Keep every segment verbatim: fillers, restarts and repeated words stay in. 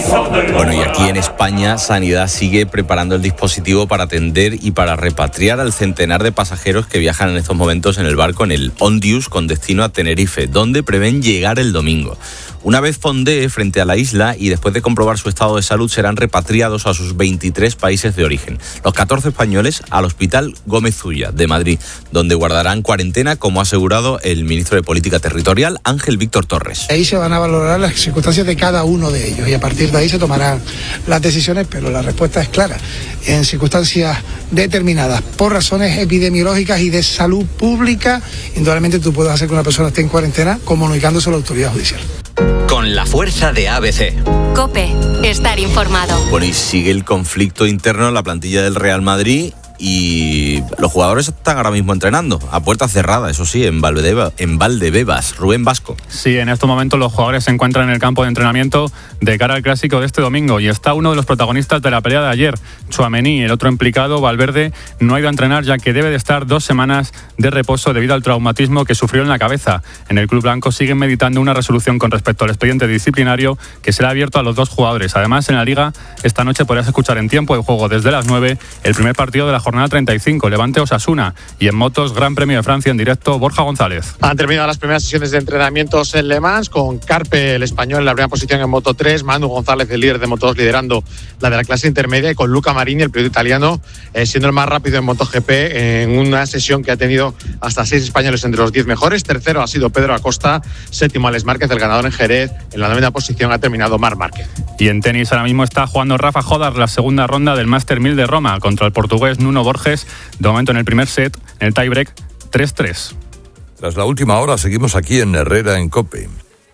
Bueno, y aquí en España, Sanidad sigue preparando el dispositivo para atender y para repatriar al centenar de pasajeros que viajan en estos momentos en el barco, en el Ondius, con destino a Tenerife, donde prevén llegar el domingo. Una vez fondee frente a la isla y después de comprobar su estado de salud, serán repatriados a sus veintitrés países de origen. Los catorce españoles al Hospital Gómez Ulla de Madrid, donde guardarán cuarentena, como ha asegurado el ministro de Política Territorial, Ángel Víctor Torres. Ahí se van a valorar las circunstancias de cada uno de ellos y a partir de ahí se tomarán las decisiones, pero la respuesta es clara. En circunstancias determinadas, por razones epidemiológicas y de salud pública, indudablemente tú puedes hacer que una persona esté en cuarentena comunicándose a la autoridad judicial. Con la fuerza de A B C. COPE, estar informado. Bueno, y sigue el conflicto interno en la plantilla del Real Madrid y los jugadores están ahora mismo entrenando a puerta cerrada, eso sí, en Valdebebas, en Valdebebas. Rubén Vasco. Sí, en estos momentos los jugadores se encuentran en el campo de entrenamiento de cara al clásico de este domingo y está uno de los protagonistas de la pelea de ayer, Tchouaméni. El otro implicado, Valverde, no ha ido a entrenar ya que debe de estar dos semanas de reposo debido al traumatismo que sufrió en la cabeza. En el club blanco siguen meditando una resolución con respecto al expediente disciplinario que será abierto a los dos jugadores. Además, en la Liga, esta noche podrás escuchar en tiempo de juego desde las nueve el primer partido de la jornada treinta y cinco, Levante Osasuna, y en motos, Gran Premio de Francia en directo, Borja González. Han terminado las primeras sesiones de entrenamientos en Le Mans, con Carpe, el español, en la primera posición en Moto tres, Manu González, el líder de Moto dos, liderando la de la clase intermedia, y con Luca Marini, el piloto italiano, eh, siendo el más rápido en MotoGP, en una sesión que ha tenido hasta seis españoles entre los diez mejores. Tercero ha sido Pedro Acosta, séptimo Alex Márquez, el ganador en Jerez. En la novena posición ha terminado Marc Márquez. Y en tenis ahora mismo está jugando Rafa Jodar la segunda ronda del Master mil de Roma contra el portugués Nuno Borges. De momento en el primer set, en el tiebreak, tres tres. Tras la última hora seguimos aquí en Herrera en COPE.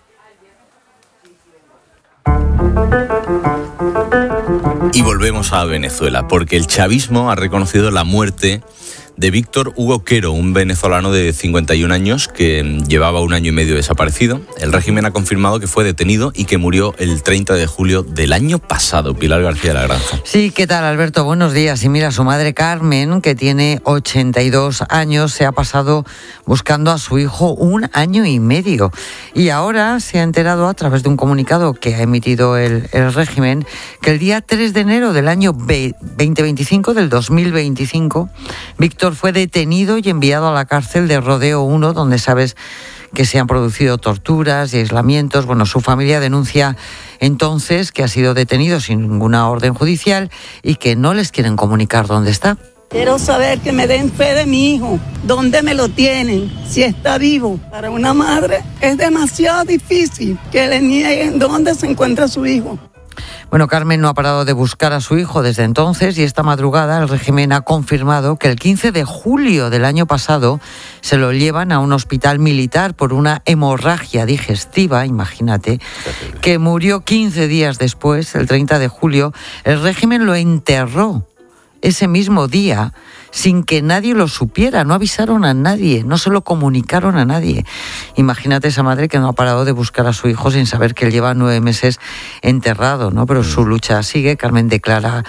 Y volvemos a Venezuela, porque el chavismo ha reconocido la muerte de Víctor Hugo Quero, un venezolano de cincuenta y un años que llevaba un año y medio desaparecido. El régimen ha confirmado que fue detenido y que murió el treinta de julio del año pasado. Pilar García de la Granja. Sí, ¿qué tal, Alberto? Buenos días. Y mira, su madre Carmen, que tiene ochenta y dos años, se ha pasado buscando a su hijo un año y medio. Y ahora se ha enterado a través de un comunicado que ha emitido el, el régimen que el día tres de enero del año veinte veinticinco, del dos mil veinticinco, Víctor fue detenido y enviado a la cárcel de Rodeo uno, donde sabes que se han producido torturas y aislamientos. Bueno, su familia denuncia entonces que ha sido detenido sin ninguna orden judicial y que no les quieren comunicar dónde está. Quiero saber que me den fe de mi hijo, dónde me lo tienen, si está vivo. Para una madre es demasiado difícil que le nieguen dónde se encuentra su hijo. Bueno, Carmen no ha parado de buscar a su hijo desde entonces y esta madrugada el régimen ha confirmado que el quince de julio del año pasado se lo llevan a un hospital militar por una hemorragia digestiva, imagínate, que murió quince días después, el treinta de julio. El régimen lo enterró ese mismo día sin que nadie lo supiera, no avisaron a nadie, no se lo comunicaron a nadie. Imagínate esa madre que no ha parado de buscar a su hijo sin saber que él lleva nueve meses enterrado, ¿no? Pero su lucha sigue. Carmen declara,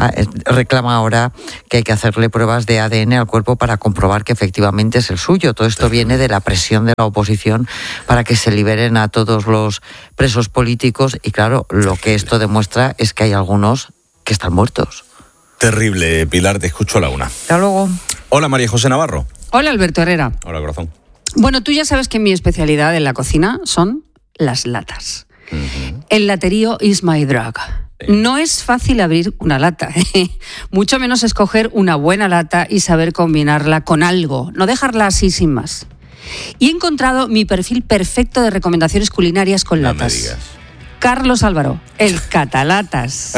reclama ahora que hay que hacerle pruebas de A D N al cuerpo para comprobar que efectivamente es el suyo. Todo esto viene de la presión de la oposición para que se liberen a todos los presos políticos y claro, lo que esto demuestra es que hay algunos que están muertos. Terrible, Pilar, te escucho a la una. Hasta luego. Hola, María José Navarro. Hola, Alberto Herrera. Hola, corazón. Bueno, tú ya sabes que mi especialidad en la cocina son las latas. Uh-huh. El laterío is my drug. Sí. No es fácil abrir una lata, ¿eh? Mucho menos escoger una buena lata y saber combinarla con algo, no dejarla así sin más. Y he encontrado mi perfil perfecto de recomendaciones culinarias con no latas. Me digas. Carlos Álvaro, el catalatas.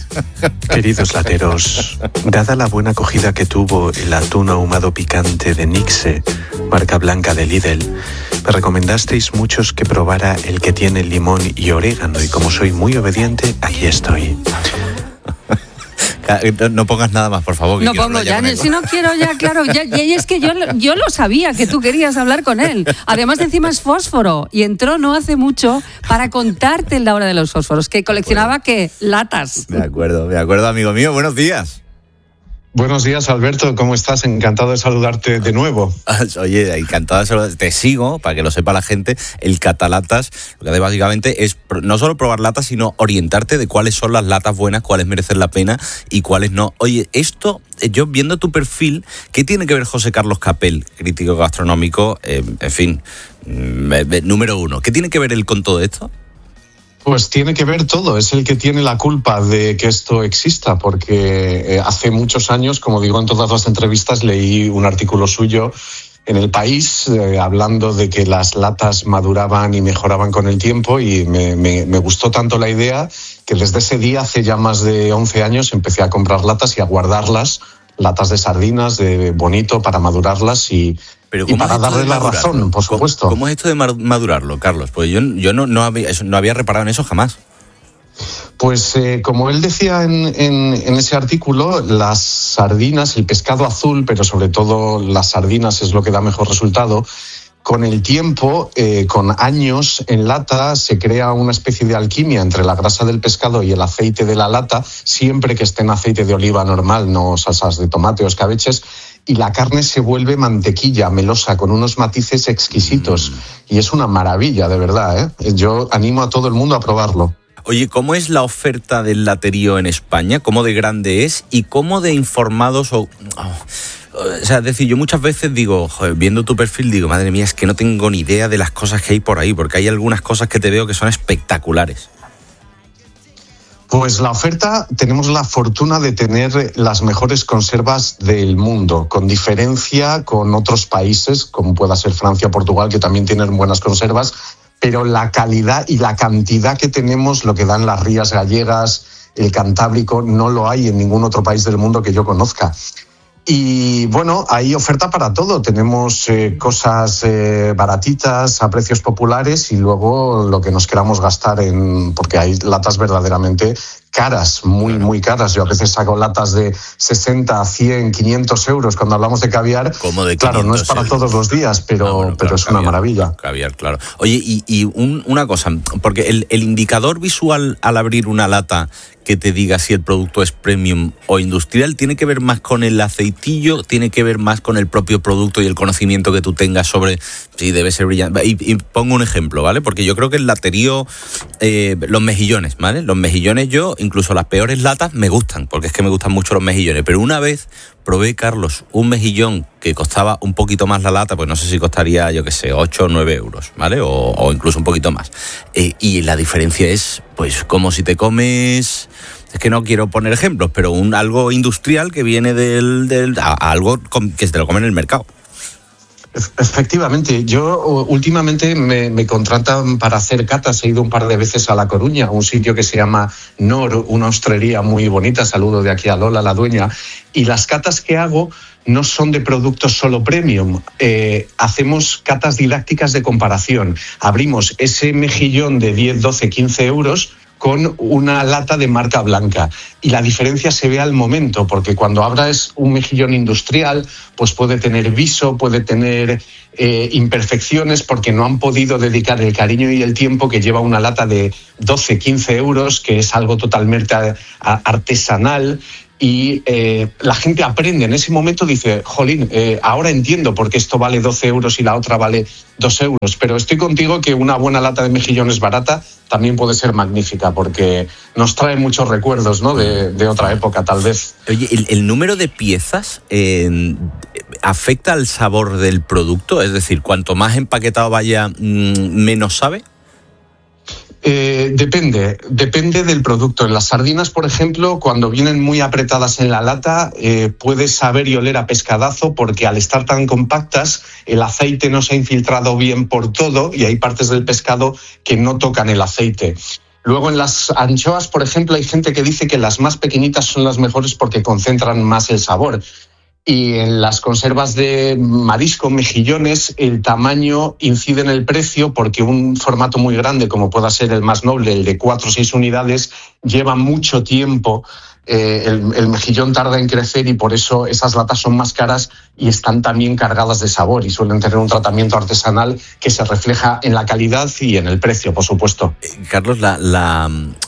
Queridos lateros, dada la buena acogida que tuvo el atún ahumado picante de Nixe, marca blanca de Lidl, me recomendasteis muchos que probara el que tiene limón y orégano y como soy muy obediente, aquí estoy. No pongas nada más, por favor. Que no pongo ya, ya si no quiero ya, claro. Ya, ya, y es que yo, yo lo sabía que tú querías hablar con él. Además, de encima es fósforo. Y entró no hace mucho para contarte la hora de los fósforos, que coleccionaba, bueno, ¿qué? Latas. De acuerdo, de acuerdo, amigo mío. Buenos días. Buenos días, Alberto, ¿cómo estás? Encantado de saludarte de nuevo. Oye, encantado de saludarte. Te sigo, para que lo sepa la gente, el catalatas, lo que hace básicamente es no solo probar latas, sino orientarte de cuáles son las latas buenas, cuáles merecen la pena y cuáles no. Oye, esto, yo viendo tu perfil, ¿qué tiene que ver José Carlos Capel, crítico gastronómico, eh, en fin, eh, número uno? ¿Qué tiene que ver él con todo esto? Pues tiene que ver todo, es el que tiene la culpa de que esto exista, porque hace muchos años, como digo en todas las entrevistas, leí un artículo suyo en El País eh, hablando de que las latas maduraban y mejoraban con el tiempo, y me, me, me gustó tanto la idea que desde ese día, hace ya más de once años, empecé a comprar latas y a guardarlas, latas de sardinas, de bonito, para madurarlas y... Pero y para darle la razón, por supuesto. ¿Cómo, ¿Cómo es esto de madurarlo, Carlos? Pues yo, yo no, no, había, no había reparado en eso jamás. Pues eh, como él decía en, en, en ese artículo, las sardinas, el pescado azul, pero sobre todo las sardinas es lo que da mejor resultado. Con el tiempo, eh, con años en lata, se crea una especie de alquimia entre la grasa del pescado y el aceite de la lata, siempre que esté en aceite de oliva normal, no salsas de tomate o escabeches, y la carne se vuelve mantequilla, melosa, con unos matices exquisitos. Mm. Y es una maravilla, de verdad, ¿eh? Yo animo a todo el mundo a probarlo. Oye, ¿cómo es la oferta del laterío en España? ¿Cómo de grande es? ¿Y cómo de informados o...? Oh, o sea, es decir, yo muchas veces digo, joder, viendo tu perfil, digo, madre mía, es que no tengo ni idea de las cosas que hay por ahí, porque hay algunas cosas que te veo que son espectaculares. Pues la oferta, tenemos la fortuna de tener las mejores conservas del mundo, con diferencia con otros países, como pueda ser Francia o Portugal, que también tienen buenas conservas, pero la calidad y la cantidad que tenemos, lo que dan las rías gallegas, el Cantábrico, no lo hay en ningún otro país del mundo que yo conozca. Y bueno, hay oferta para todo. Tenemos eh, cosas eh, baratitas a precios populares y luego lo que nos queramos gastar en... porque hay latas verdaderamente caras, muy, muy caras. Yo a veces saco latas de sesenta, cien, quinientos euros cuando hablamos de caviar. ¿Cómo de claro, no es para euros? Todos los días, pero, no, bueno, pero claro, es caviar, una maravilla. Caviar, claro. Oye, y, y un, una cosa, porque el, el indicador visual al abrir una lata que te diga si el producto es premium o industrial, ¿tiene que ver más con el aceitillo? ¿Tiene que ver más con el propio producto y el conocimiento que tú tengas sobre si debe ser brillante? Y, y pongo un ejemplo, ¿vale? Porque yo creo que el laterío, eh, los mejillones, ¿vale? Los mejillones yo, incluso las peores latas, me gustan, porque es que me gustan mucho los mejillones. Pero una vez probé, Carlos, un mejillón que costaba un poquito más la lata, pues no sé si costaría, yo qué sé, ocho o nueve euros, ¿vale? O, o incluso un poquito más. Eh, y la diferencia es, pues, como si te comes... Es que no quiero poner ejemplos, pero un algo industrial que viene del, del a, a algo que se te lo come en el mercado. Efectivamente, yo últimamente me, me contratan para hacer catas. He ido un par de veces a La Coruña, a un sitio que se llama Nor, una hostelería muy bonita. Saludo de aquí a Lola, la dueña. Y las catas que hago no son de productos solo premium. Eh, hacemos catas didácticas de comparación. Abrimos ese mejillón de diez, doce, quince euros con una lata de marca blanca. Y la diferencia se ve al momento, porque cuando abras un mejillón industrial, pues puede tener viso, puede tener eh, imperfecciones, porque no han podido dedicar el cariño y el tiempo que lleva una lata de doce, quince euros, que es algo totalmente artesanal. Y eh, la gente aprende en ese momento, dice, jolín, eh, ahora entiendo por qué esto vale doce euros y la otra vale dos euros. Pero estoy contigo que una buena lata de mejillones barata también puede ser magnífica, porque nos trae muchos recuerdos, ¿no? de, de otra época, tal vez. Oye, ¿el, el número de piezas eh, afecta al sabor del producto? Es decir, cuanto más empaquetado vaya, mmm, menos sabe. Eh, depende, depende del producto. En las sardinas, por ejemplo, cuando vienen muy apretadas en la lata, eh, puedes saber y oler a pescadazo, porque al estar tan compactas, el aceite no se ha infiltrado bien por todo y hay partes del pescado que no tocan el aceite. Luego en las anchoas, por ejemplo, hay gente que dice que las más pequeñitas son las mejores porque concentran más el sabor. Y en las conservas de marisco, mejillones, el tamaño incide en el precio, porque un formato muy grande, como pueda ser el más noble, el de cuatro o seis unidades, lleva mucho tiempo. Eh, el, el mejillón tarda en crecer y por eso esas latas son más caras y están también cargadas de sabor y suelen tener un tratamiento artesanal que se refleja en la calidad y en el precio, por supuesto. Eh, Carlos, la, la,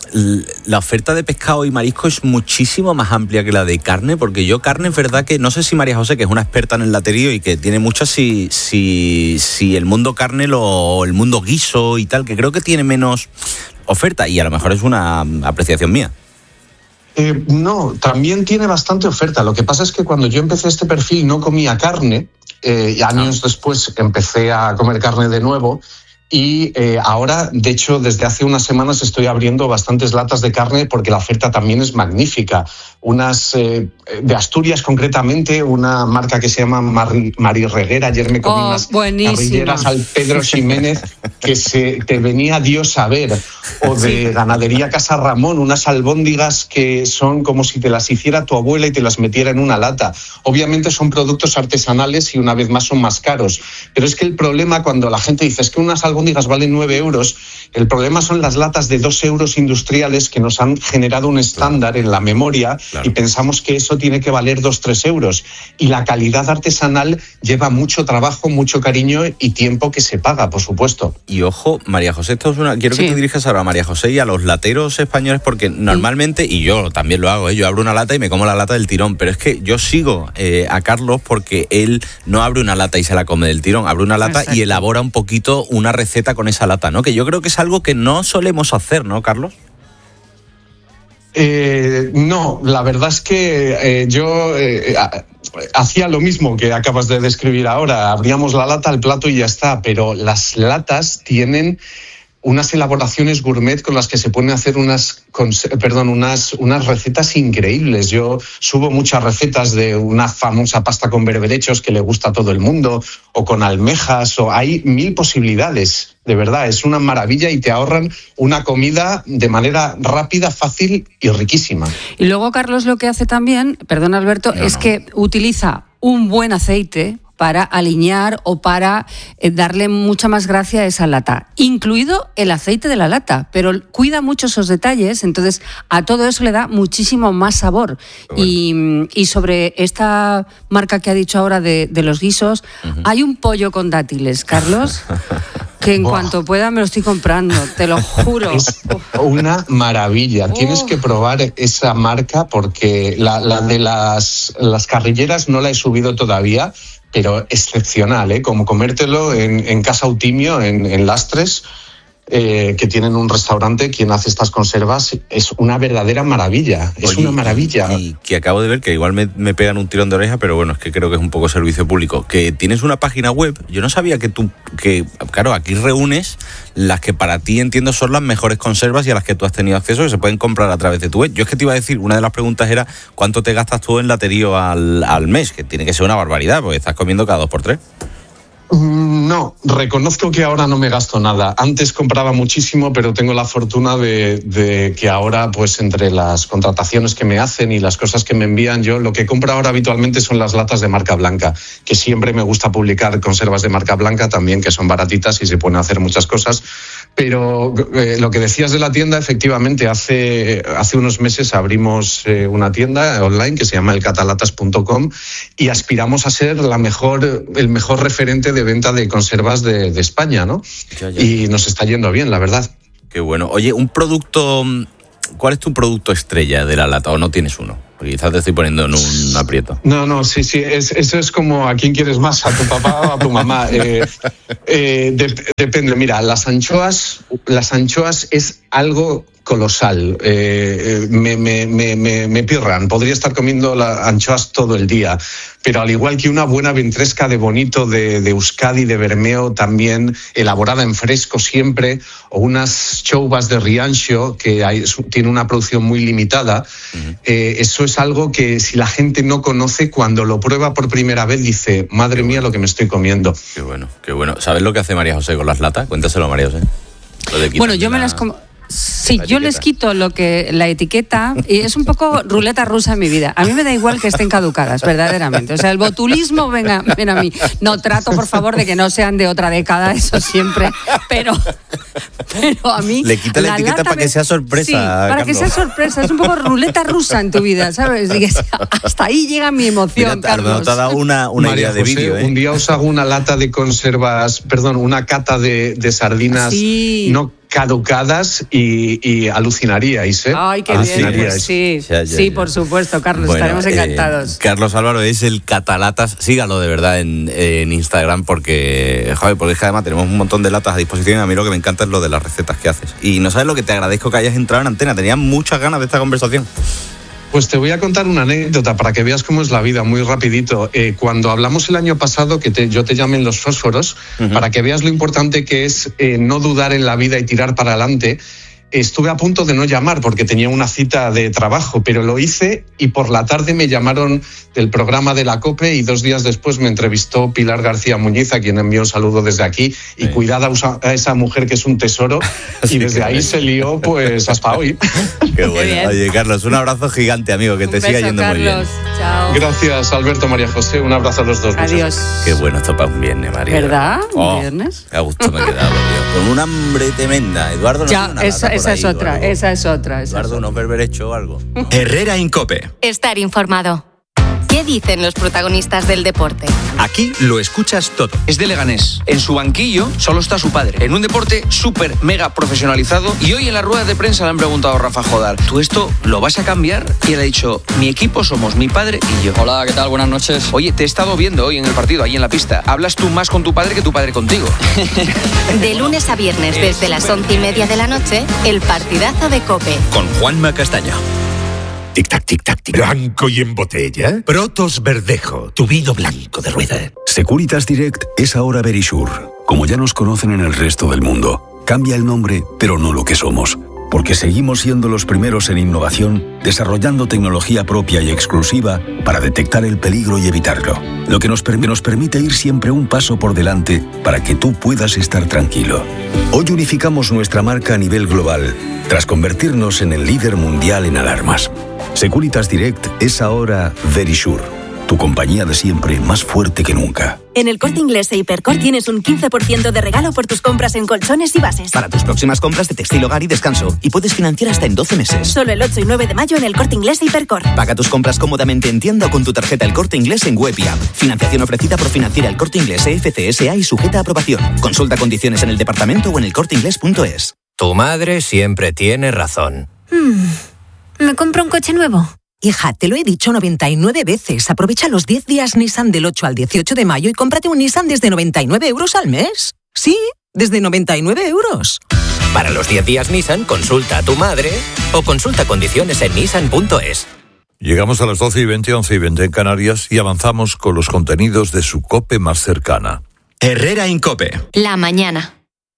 la oferta de pescado y marisco es muchísimo más amplia que la de carne, porque yo carne es verdad que, no sé si María José, que es una experta en el laterío y que tiene muchas, si, si, si el mundo carne, lo, el mundo guiso y tal, que creo que tiene menos oferta, y a lo mejor es una apreciación mía. Eh, no, también tiene bastante oferta. Lo que pasa es que cuando yo empecé este perfil no comía carne, eh, y años ah. después empecé a comer carne de nuevo. Y eh, ahora, de hecho, desde hace unas semanas estoy abriendo bastantes latas de carne porque la oferta también es magnífica. Unas eh, de Asturias concretamente, una marca que se llama Mari, Mari Reguera. Ayer me comí oh, unas carrilleras al Pedro Ximénez que se te venía Dios a ver. O de sí. Ganadería Casa Ramón, unas albóndigas que son como si te las hiciera tu abuela y te las metiera en una lata. Obviamente son productos artesanales y una vez más son más caros. Pero es que el problema cuando la gente dice es que unas albóndigas valen nueve euros, el problema son las latas de dos euros industriales que nos han generado un estándar en la memoria, claro. Y pensamos que eso tiene que valer dos, tres euros. Y la calidad artesanal lleva mucho trabajo, mucho cariño y tiempo que se paga, por supuesto. Y ojo, María José, esto es una... quiero sí. que te dirijas ahora a María José y a los lateros españoles, porque normalmente, y yo también lo hago, ¿eh? Yo abro una lata y me como la lata del tirón, pero es que yo sigo eh, a Carlos porque él no abre una lata y se la come del tirón, abre una lata Exacto. y elabora un poquito una receta con esa lata, ¿no? Que yo creo que es algo que no solemos hacer, ¿no, Carlos? Eh, no, la verdad es que eh, yo eh, hacía lo mismo que acabas de describir ahora. Abríamos la lata, el plato y ya está, pero las latas tienen unas elaboraciones gourmet con las que se pueden hacer unas, con, perdón, unas, unas recetas increíbles. Yo subo muchas recetas de una famosa pasta con berberechos que le gusta a todo el mundo, o con almejas, o hay mil posibilidades. De verdad, es una maravilla y te ahorran una comida de manera rápida, fácil y riquísima. Y luego Carlos lo que hace también, perdón Alberto, no, es no. que utiliza un buen aceite para alinear o para eh, darle mucha más gracia a esa lata, incluido el aceite de la lata, pero cuida mucho esos detalles, entonces a todo eso le da muchísimo más sabor. Bueno. Y, y sobre esta marca que ha dicho ahora de, de los guisos, uh-huh. hay un pollo con dátiles, Carlos, que en Buah. cuanto pueda me lo estoy comprando, te lo juro. Es una maravilla, oh. tienes que probar esa marca porque la, la de las, las carrilleras no la he subido todavía, pero excepcional, ¿eh? Como comértelo en, en Casa Utimio, en, en Lastres, eh, que tienen un restaurante, quien hace estas conservas, es una verdadera maravilla, es Oye, una maravilla. Y que acabo de ver, que igual me, me pegan un tirón de oreja, pero bueno, es que creo que es un poco servicio público, que tienes una página web. Yo no sabía que tú, que claro, aquí reúnes las que para ti entiendo son las mejores conservas y a las que tú has tenido acceso, que se pueden comprar a través de tu web. Yo es que te iba a decir, una de las preguntas era ¿cuánto te gastas tú en laterío al, al mes? Que tiene que ser una barbaridad, porque estás comiendo cada dos por tres. No, reconozco que ahora no me gasto nada. Antes compraba muchísimo, pero tengo la fortuna de, de que ahora, pues entre las contrataciones que me hacen y las cosas que me envían, yo lo que compro ahora habitualmente son las latas de marca blanca, que siempre me gusta publicar conservas de marca blanca también, que son baratitas y se pueden hacer muchas cosas. Pero eh, lo que decías de la tienda, efectivamente, hace, hace unos meses abrimos eh, una tienda online que se llama el catalatas punto com y aspiramos a ser la mejor, el mejor referente de venta de conservas de, de España, ¿no? Ya, ya. Y nos está yendo bien, la verdad. Qué bueno. Oye, un producto, ¿cuál es tu producto estrella de la lata o no tienes uno? Porque quizás te estoy poniendo en un aprieto. No, no, sí, sí, es, eso es como a quién quieres más, a tu papá o a tu mamá. Eh, eh, de, depende, mira, las anchoas, las anchoas es algo colosal, eh, me, me, me, me, me pirran, podría estar comiendo las anchoas todo el día, pero al igual que una buena ventresca de bonito de, de Euskadi, de Bermeo, también elaborada en fresco siempre, o unas choubas de Rianxo, que hay, tiene una producción muy limitada, uh-huh. eh, eso es algo que si la gente no conoce, cuando lo prueba por primera vez dice, madre mía lo que me estoy comiendo. Qué bueno, qué bueno. ¿Sabes lo que hace María José con las latas? Cuéntaselo, María José. Bueno, yo me la... las como... Sí, yo les quito lo que la etiqueta y es un poco ruleta rusa en mi vida. A mí me da igual que estén caducadas, verdaderamente. O sea, el botulismo, venga, ven a mí. No trato, por favor, de que no sean de otra década, eso siempre. Pero, pero a mí... Le quita la, la etiqueta para me... que sea sorpresa, Sí, para Carlos. que sea sorpresa. Es un poco ruleta rusa en tu vida, ¿sabes? Y hasta ahí llega mi emoción, Mira, Carlos. No te ha dado una, una idea de vídeo, ¿eh? Un día os hago una lata de conservas, perdón, una cata de, de sardinas. Sí. No caducadas y, y alucinaríais, ¿eh? Ay, qué bien, pues sí, ya, ya, sí, ya. Por supuesto, Carlos, bueno, estaremos encantados. Eh, Carlos Álvaro es el Catalatas, sígalo de verdad en, en Instagram porque, joder, porque es que además tenemos un montón de latas a disposición y a mí lo que me encanta es lo de las recetas que haces. Y no sabes lo que te agradezco que hayas entrado en antena, tenía muchas ganas de esta conversación. Pues te voy a contar una anécdota para que veas cómo es la vida, muy rapidito. Eh, cuando hablamos el año pasado, que te, yo te llamé en los fósforos, uh-huh. para que veas lo importante que es eh, no dudar en la vida y tirar para adelante, estuve a punto de no llamar porque tenía una cita de trabajo, pero lo hice y por la tarde me llamaron del programa de la COPE y dos días después me entrevistó Pilar García Muñiz, a quien envío un saludo desde aquí, y sí. cuidad a esa mujer que es un tesoro, sí, y desde ahí bien. Se lió pues hasta hoy. Qué bueno. Oye, Carlos, un abrazo gigante, amigo, que un te beso, siga yendo Carlos. Muy bien. Chao. Gracias, Alberto, María José, un abrazo a los dos. Adiós. Muchas. Qué bueno esto para un viernes, María. ¿Verdad? ¿Un oh, viernes? A gusto me he quedado, tío. Con un hambre tremenda. Eduardo no ya, tiene una esa, esa es otra, algo. esa es otra. Esa Eduardo, es ¿no berberecho o algo? Herrera Incope. Estar informado. ¿Qué dicen los protagonistas del deporte? Aquí lo escuchas todo. Es de Leganés. En su banquillo solo está su padre. En un deporte súper mega profesionalizado. Y hoy en la rueda de prensa le han preguntado a Rafa Jodar, ¿tú esto lo vas a cambiar? Y él ha dicho, mi equipo somos mi padre y yo. Hola, ¿qué tal? Buenas noches. Oye, te he estado viendo hoy en el partido, ahí en la pista. Hablas tú más con tu padre que tu padre contigo. De lunes a viernes desde las once y media de la noche, el partidazo de COPE. Con Juanma Castaño. Tic-tac, tic-tac, tic. Blanco y en botella. Protos Verdejo, tu vino blanco de rueda. Securitas Direct es ahora Verisure. Como ya nos conocen en el resto del mundo, cambia el nombre, pero no lo que somos. Porque seguimos siendo los primeros en innovación, desarrollando tecnología propia y exclusiva para detectar el peligro y evitarlo. Lo que nos, per- nos permite ir siempre un paso por delante para que tú puedas estar tranquilo. Hoy unificamos nuestra marca a nivel global, tras convertirnos en el líder mundial en alarmas. Securitas Direct es ahora Verisure, tu compañía de siempre más fuerte que nunca. En el Corte Inglés e Hipercor tienes un quince por ciento de regalo por tus compras en colchones y bases. Para tus próximas compras de textil, hogar y descanso. Y puedes financiar hasta en doce meses. Solo el ocho y nueve de mayo en el Corte Inglés e Hipercor. Paga tus compras cómodamente en tienda o con tu tarjeta El Corte Inglés en web y app. Financiación ofrecida por Financiera El Corte Inglés E F C S A y sujeta a aprobación. Consulta condiciones en el departamento o en el corte inglés punto es. Tu madre siempre tiene razón. Hmm. ¿Me compro un coche nuevo? Hija, te lo he dicho noventa y nueve veces. Aprovecha los diez días Nissan del ocho al dieciocho de mayo y cómprate un Nissan desde noventa y nueve euros al mes. Sí, desde noventa y nueve euros. Para los diez días Nissan, consulta a tu madre o consulta condiciones en nissan punto es. Llegamos a las doce y veinte, once y veinte en Canarias y avanzamos con los contenidos de su COPE más cercana. Herrera Incope. La mañana.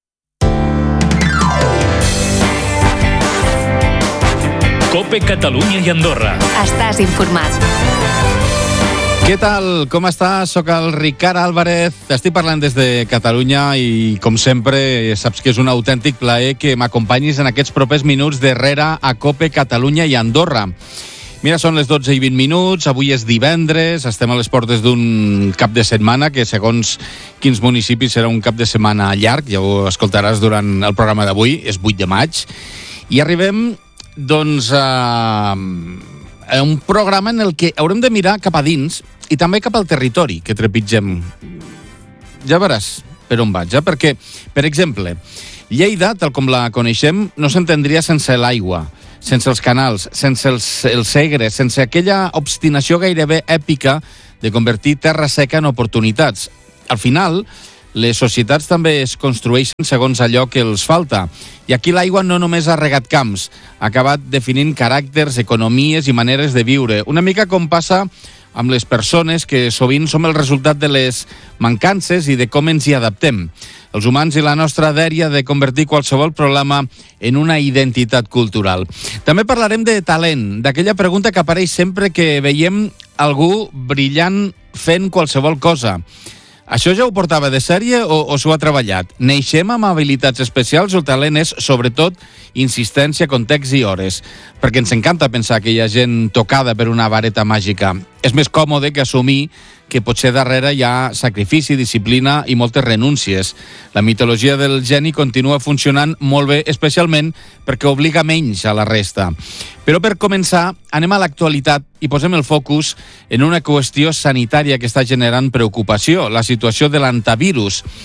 COPE Catalunya i Andorra. Estàs informat. Què tal? Com estàs? Soc el Ricard Álvarez. Estic parlant des de Catalunya i, com sempre, saps que és un autèntic plaer que m'acompanyis en aquests propers minuts d'Herrera a COPE Catalunya i Andorra. Mira, són les dotze i vint minuts, avui és divendres, estem a les portes d'un cap de setmana que, segons quins municipis, serà un cap de setmana llarg, ja ho escoltaràs durant el programa d'avui, és vuit de maig, i arribem doncs a, a un programa en el que haurem de mirar cap a dins i també cap al territori que trepitgem. Ja veuràs per on vaig, eh? Perquè, per exemple, Lleida, tal com la coneixem, no s'entendria sense l'aigua, sense els canals, sense els, els segres, sense aquella obstinació gairebé èpica de convertir terra seca en oportunitats. Al final, les societats també es construeixen segons allò que els falta. I aquí l'aigua no només ha regat camps, ha acabat definint caràcters, economies i maneres de viure. Una mica com passa amb les persones, que sovint som el resultat de les mancances i de com ens hi adaptem. Els humans i la nostra dèria de convertir qualsevol problema en una identitat cultural. També parlarem de talent, d'aquella pregunta que apareix sempre que veiem algú brillant fent qualsevol cosa. Això ja ho portava de sèrie o, o s'ho ha treballat? Neixem amb habilitats especials o el talent és, sobretot, insistència, context i hores? Perquè ens encanta pensar que hi ha gent tocada per una vareta màgica. És més còmode que assumir que potser darrere hi ha sacrifici, disciplina i moltes renúncies. La mitologia del geni continua funcionant molt bé, especialment perquè obliga menys a la resta. Però per començar, anem a l'actualitat i posem el focus en una qüestió sanitària que està generant preocupació, la situació de l'antivirus.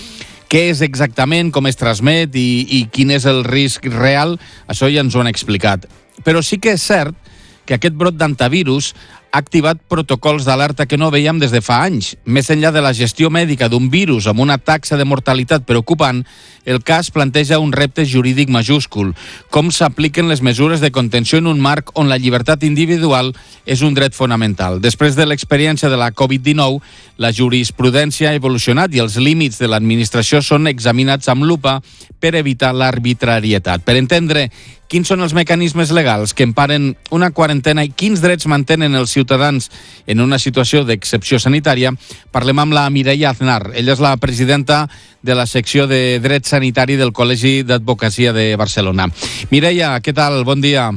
què és exactament, com es transmet i, i quin és el risc real, això ja ens ho han explicat. Però sí que és cert que aquest brot d'antivirus ha activat protocols d'alerta que no veiem des de fa anys. Més enllà de la gestió mèdica d'un virus amb una taxa de mortalitat preocupant, el cas planteja un repte jurídic majúscul. Com s'apliquen les mesures de contenció en un marc on la llibertat individual és un dret fonamental? Després de l'experiència de la covid dinou, la jurisprudència ha evolucionat i els límits de l'administració són examinats amb lupa per evitar l'arbitrarietat. Per entendre quins són els mecanismes legals que emparen una quarantena i quins drets mantenen els ciutadans en una situació d'excepció sanitària, parlem amb la Mireia Aznar. Ella és la presidenta de la secció de dret sanitari del Col·legi d'Advocacia de Barcelona. Mireia, què tal? Bon dia.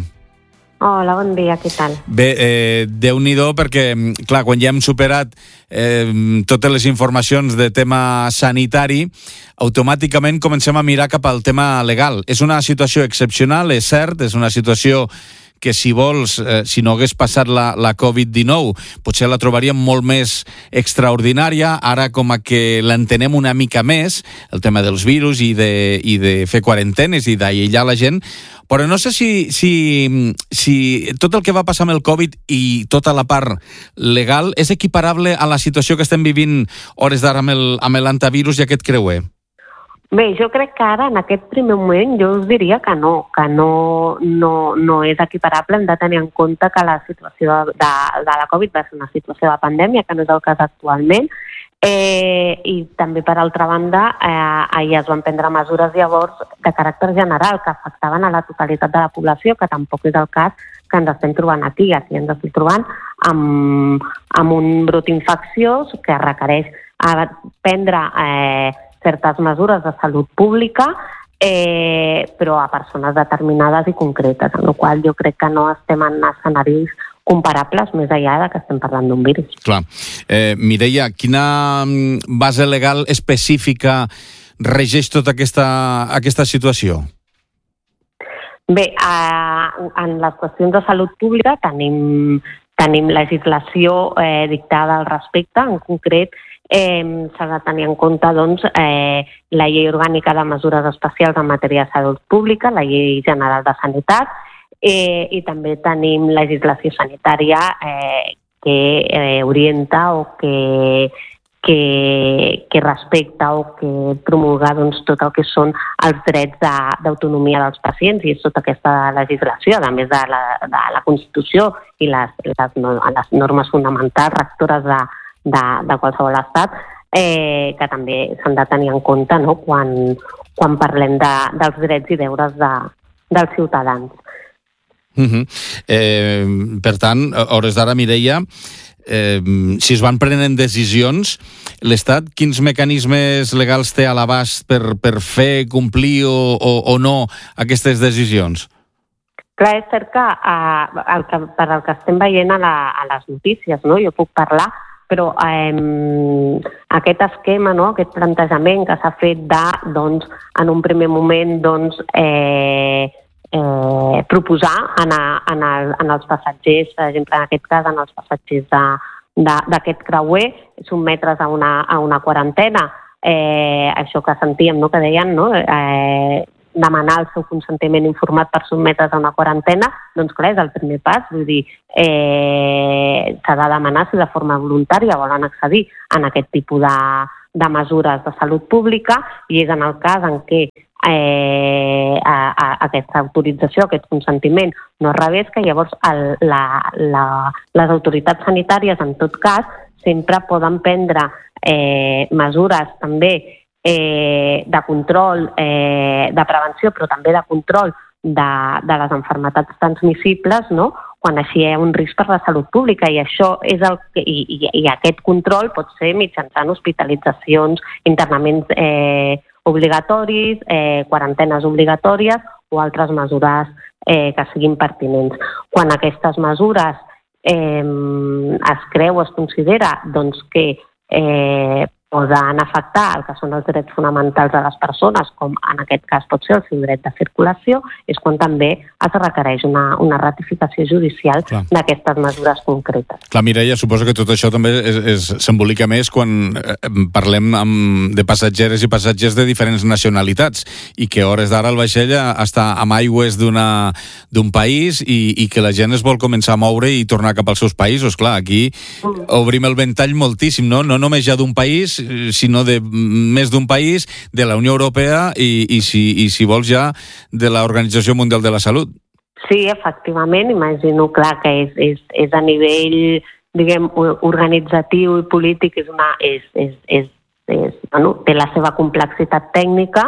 Hola, bon dia, què tal? Bé, eh, Déu-n'hi-do, perquè, clar, quan ja hem superat eh, totes les informacions de tema sanitari, automàticament comencem a mirar cap al tema legal. És una situació excepcional, és cert, és una situació que si vols, eh, si no hagués passat la, la covid dinou, potser la trobaríem molt més extraordinària. Ara, com a que l'entenem una mica més, el tema dels virus i de, i de fer quarantenes i d'aïllar la gent, però no sé si, si, si tot el que va passar amb el Covid i tota la part legal és equiparable a la situació que estem vivint hores d'ara amb, el, amb l'antivirus i aquest creuer. Bé, jo crec que ara, en aquest primer moment, jo us diria que no, que no, no, no és equiparable. Hem de tenir en compte que la situació de, de la Covid va ser una situació de pandèmia, que no és el cas actualment, eh, i també, per altra banda, eh, ahir es van prendre mesures llavors de caràcter general que afectaven a la totalitat de la població, que tampoc és el cas que ens estem trobant aquí. Aquí ens estem trobant amb, amb un brot infecciós que requereix eh, prendre eh, certes mesures de salut pública, eh, però a persones determinades i concretes, en la qual jo crec que no estem en escenaris comparables més enllà de que estem parlant d'un virus. Clar. Eh, Mireia, quina base legal específica regeix tota aquesta, aquesta situació? Bé, eh, en les qüestions de salut pública tenim, tenim legislació eh, dictada al respecte. En concret, eh, s'ha de tenir en compte doncs, eh, la llei orgànica de mesures especials en matèria de salut pública, la llei general de sanitat, eh, i també tenim legislació sanitària eh, que eh, orienta o que que, que respecta o que promulga doncs, tot el que són els drets d'autonomia de, dels pacients, i és tota aquesta legislació, a més de la, de la Constitució i les, les, les normes fonamentals rectores de, de, de qualsevol estat, eh, que també s'han de tenir en compte, no?, quan, quan parlem de, dels drets i deures de, dels ciutadans. Uh-huh. eh, per tant, a hores d'ara, Mireia, Eh, si es van prenent decisions, l'Estat quins mecanismes legals té a l'abast per, per fer, complir o, o, o no aquestes decisions? Clar, és cert que, eh, el que per el que estem veient a, la, a les notícies, no? Jo puc parlar, però eh, aquest esquema, no? Aquest plantejament que s'ha fet de, doncs, en un primer moment, doncs, eh, Eh, proposar en, a, en, el, en els passatgers, per exemple, en aquest cas, en els passatgers d'aquest creuer, sotmetre's a una, a una quarantena. Eh, això que sentíem, no?, que deien, no?, eh, demanar el seu consentiment informat per sotmetre's a una quarantena, doncs clar, és el primer pas. Vull dir, eh, s'ha de demanar si de forma voluntària volen accedir en aquest tipus de, de mesures de salut pública, i és en el cas en què Eh, a, a aquesta autorització, aquest consentiment no es rebés, que llavors el, la, la, les autoritats sanitàries, en tot cas, sempre poden prendre eh, mesures també eh, de control, eh, de prevenció, però també de control de, de les malalties transmissibles, no?, quan així hi ha un risc per la salut pública, i això és el que, i, i, i aquest control pot ser mitjançant hospitalitzacions, internaments eh, obligatoris, eh, quarantenes obligatòries o altres mesures eh, que siguin pertinents. Quan aquestes mesures eh, es creu, es considera doncs, que eh, poden afectar el que són els drets fonamentals de les persones, com en aquest cas pot ser el seu dret de circulació, és quan també es requereix una, una ratificació judicial Clar. d'aquestes mesures concretes. Clar, Mireia, suposo que tot això també s'embolica més quan eh, parlem amb, de passatgeres i passatgers de diferents nacionalitats i que a hores d'ara el vaixell està amb aigües d'una, d'un país i, i que la gent es vol començar a moure i tornar cap als seus països. Clar, aquí mm. obrim el ventall moltíssim, no? No només ja d'un país, sinó de més d'un país, de la Unió Europea i, i, si, i si vols ja de l'Organització Mundial de la Salut. Sí, efectivament, imagino, clar, que és, és, és a nivell, diguem, organitzatiu i polític, és una, és, és, és, és, bueno, té la seva complexitat tècnica.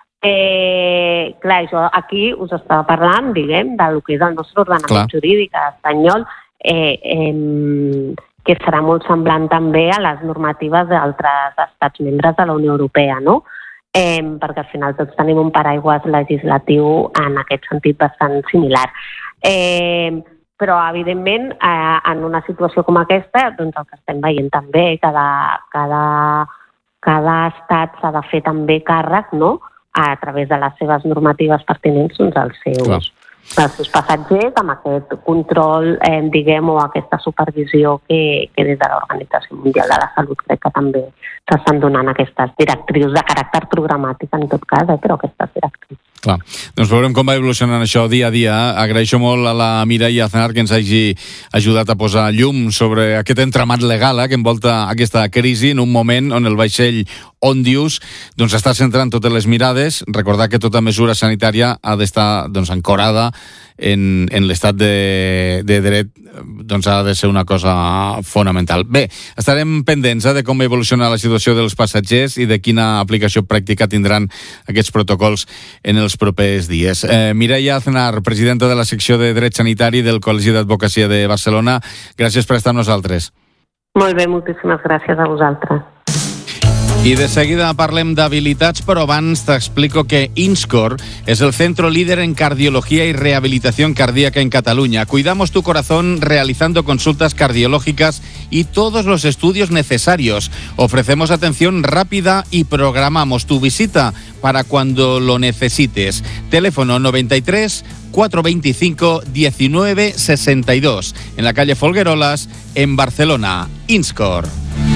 Eh, clar, jo aquí us estava parlant, diguem, del que és el nostre ordenament jurídic espanyol, eh, eh, que serà molt semblant també a les normatives d'altres estats membres de la Unió Europea, no? Eh, perquè al final tots tenim un paraigües legislatiu en aquest sentit bastant similar. Eh, però, evidentment, eh, en una situació com aquesta, doncs el que estem veient també, cada, cada, cada estat s'ha de fer també càrrec, no?, a través de les seves normatives pertinents, doncs els seus... Clar. dels seus passatgers, amb aquest control, eh, diguem, o aquesta supervisió que, que des de l'Organització Mundial de la Salut crec que també s'estan donant aquestes directrius de caràcter programàtic, en tot cas, eh, però aquestes directrius. Clar, doncs veurem com va evolucionant això dia a dia. Agraeixo molt a la Mireia Aznar que ens hagi ajudat a posar llum sobre aquest entramat legal eh, que envolta aquesta crisi en un moment on el vaixell Ondius doncs, està centrant totes les mirades. Recordar que tota mesura sanitària ha d'estar doncs, ancorada en, en l'estat de, de dret, doncs ha de ser una cosa fonamental. Bé, estarem pendents eh, de com evoluciona la situació dels passatgers i de quina aplicació pràctica tindran aquests protocols en els propers dies. Eh, Mireia Aznar, presidenta de la secció de Dret Sanitari del Col·legi d'Advocacia de Barcelona, gràcies per estar amb nosaltres. Molt bé, moltíssimes gràcies a vosaltres. I de seguida parlem d'habilitats, però abans t'explico que INSCOR es el centro líder en cardiología y rehabilitación cardíaca en Cataluña. Cuidamos tu corazón realizando consultas cardiológicas y todos los estudios necesarios. Ofrecemos atención rápida y programamos tu visita para cuando lo necesites. Teléfono noventa y tres, cuatrocientos veinticinco, diecinueve sesenta y dos. En la calle Folguerolas, en Barcelona. INSCOR.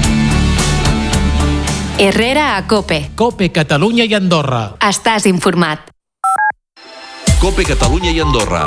Herrera a COPE. COPE Catalunya i Andorra. Estàs informat. COPE Catalunya i Andorra.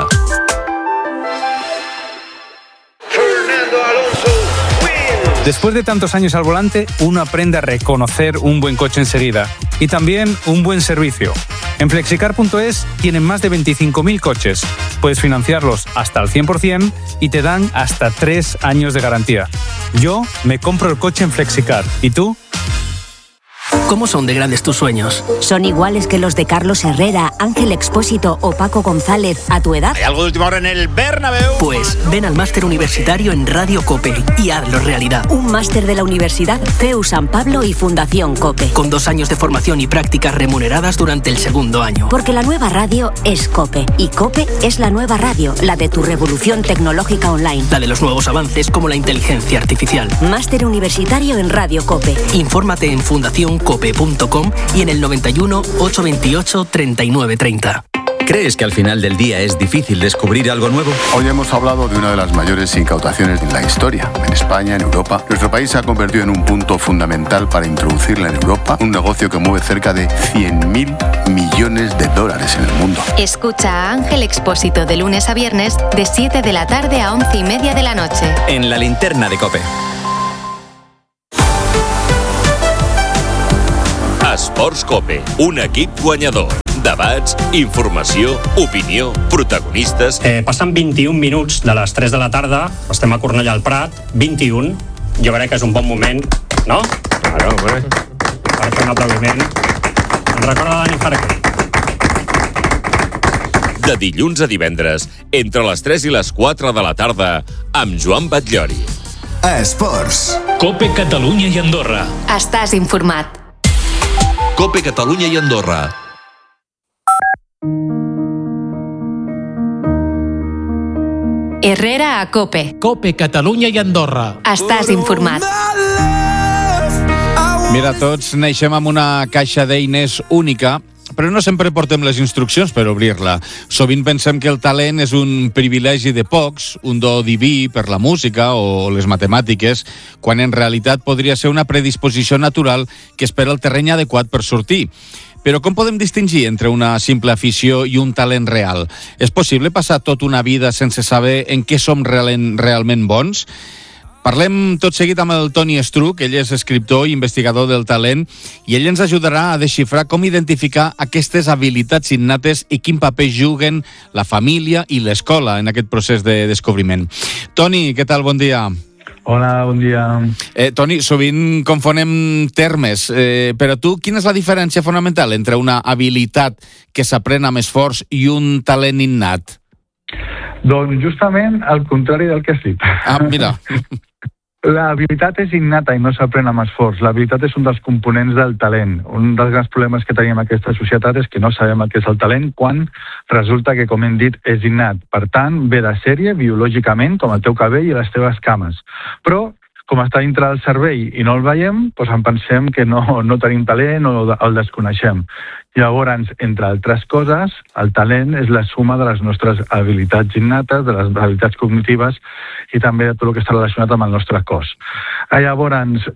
Después de tantos años al volante, uno aprende a reconocer un buen coche enseguida y también un buen servicio. En flexicar punto es tienen más de veinticinco mil coches. Puedes financiarlos hasta al cien por ciento y te dan hasta tres años de garantía. Yo me compro el coche en Flexicar. ¿Y tú? ¿Cómo son de grandes tus sueños? ¿Son iguales que los de Carlos Herrera, Ángel Expósito o Paco González a tu edad? ¿Hay algo de última hora en el Bernabéu? Pues ven al máster universitario en Radio COPE y hazlo realidad. Un máster de la Universidad C E U San Pablo y Fundación COPE. Con dos años de formación y prácticas remuneradas durante el segundo año. Porque la nueva radio es COPE y COPE es la nueva radio, la de tu revolución tecnológica online. La de los nuevos avances como la inteligencia artificial. Máster universitario en Radio COPE. Infórmate en fundación cope punto com y en el noventa y uno, ochocientos veintiocho, treinta y nueve treinta. ¿Crees que al final del día es difícil descubrir algo nuevo? Hoy hemos hablado de una de las mayores incautaciones de la historia. En España, en Europa, nuestro país se ha convertido en un punto fundamental para introducirla en Europa, un negocio que mueve cerca de cien mil millones de dólares en el mundo. Escucha a Ángel Expósito de lunes a viernes de siete de la tarde a once y media de la noche. En la linterna de COPE. Esports COPE, un equip guanyador. Debats, informació, opinió, protagonistes... Eh, passen vint-i-un minuts de les tres de la tarda, estem a Cornellà al Prat, vint-i-un, jo crec que és un bon moment, no? Claro, pues. Per fer un aplaudiment. Ens recorda Dani Farquer. De dilluns a divendres, entre les tres i les quatre de la tarda, amb Joan Batllori. Esports. COPE Catalunya i Andorra. Estàs informat. COPE Catalunya i Andorra. Herrera a COPE. COPE Catalunya i Andorra. Estàs informat. I Mira, tots neixem amb una caixa d'eines única, però no sempre portem les instruccions per obrir-la. Sovint pensem que el talent és un privilegi de pocs, un do diví per la música o les matemàtiques, quan en realitat podria ser una predisposició natural que espera el terreny adequat per sortir. Però com podem distingir entre una simple afició i un talent real? És possible passar tota una vida sense saber en què som realment bons? Parlem tot seguit amb el Toni Estruch, ell és escriptor i investigador del talent, i ell ens ajudarà a desxifrar com identificar aquestes habilitats innates i quin paper juguen la família i l'escola en aquest procés de descobriment. Toni, què tal? Bon dia. Hola, bon dia. Eh, Toni, sovint confonem termes, eh, però tu, quina és la diferència fonamental entre una habilitat que s'aprèn amb esforç i un talent innat? Doncs justament al contrari del que has dit. Ah, mira. L'habilitat és innata i no s'aprèn amb esforç. L'habilitat és un dels components del talent. Un dels grans problemes que tenim en aquesta societat és que no sabem el que és el talent quan resulta que, com hem dit, és innat. Per tant, ve de sèrie biològicament, com el teu cabell i les teves cames. Però, com està dintre del cervell i no el veiem, doncs en pensem que no, no tenim talent o el desconeixem. Llavors, entre altres coses, el talent és la suma de les nostres habilitats innates, de les habilitats cognitives i també de tot el que està relacionat amb el nostre cos. Llavors,